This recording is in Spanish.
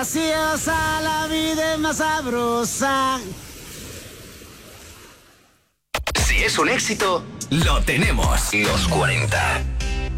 graciosa, la vida es más sabrosa. Si es un éxito, lo tenemos. Los 40.